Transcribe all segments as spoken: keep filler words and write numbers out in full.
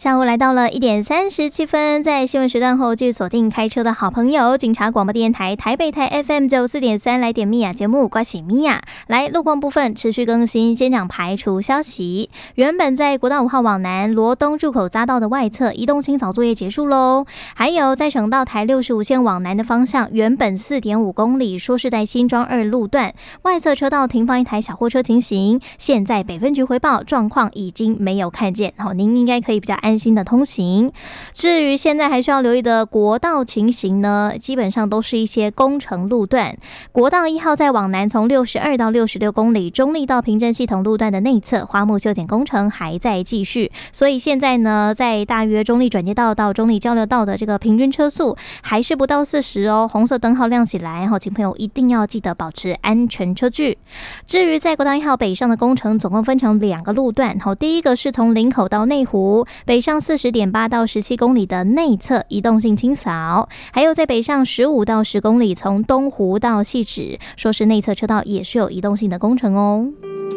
下午来到了一点三十七分，在新闻时段后继续锁定开车的好朋友，警察广播电台台北台 F M 九四点三，来点米雅节目，刮喜米雅。来路况部分持续更新，先讲排除消息。原本在国道五号往南罗东入口匝道的外侧移动清扫作业结束喽，还有在省道台六十五线往南的方向，原本 四点五公里，说是在新庄二路段外侧车道停放一台小货车情形，现在北分局回报状况已经没有看见，哦，您应该可以比较安心的通行。至于现在还需要留意的国道情形呢，基本上都是一些工程路段。国道一号在往南从六十二到六十六公里，中立到平镇系统路段的内侧花木修剪工程还在继续，所以现在呢，在大约中立转接道到中立交流道的这个平均车速还是不到四十哦，红色灯号亮起来，请朋友一定要记得保持安全车距。至于在国道一号北上的工程，总共分成两个路段，第一个是从林口到内湖北上 四十点八到十七公里的内侧移动性清扫，还有在北上十五到十公里从东湖到汐止，说是内侧车道也是有移动性的工程哦。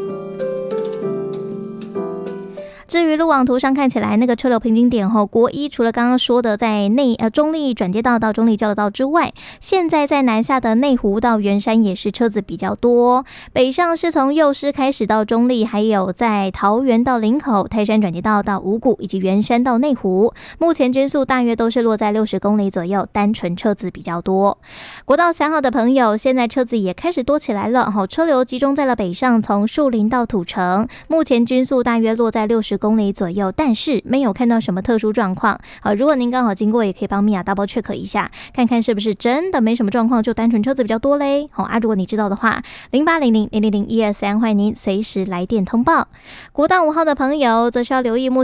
至于路网图上看起来那个车流平均点后，国一除了刚刚说的在内呃中立转接道到中立交流道之外，现在在南下的内湖到圆山也是车子比较多。北上是从幼师开始到中立，还有在桃园到林口、泰山转接道到五股以及圆山到内湖，目前均速大约都是落在六十公里左右，单纯车子比较多。国道三号的朋友，现在车子也开始多起来了，车流集中在了北上，从树林到土城，目前均速大约落在六十公里左右，但是没有看到什么特殊状况。好，如果您刚好经过，也可以帮米娅 double check 一下，看看是不是真的没什么状况，就单纯车子比较多嘞。好啊，如果你知道的话，零八零零零零零一二三，欢迎您随时来电通报。国道五号的朋友，则是要留意目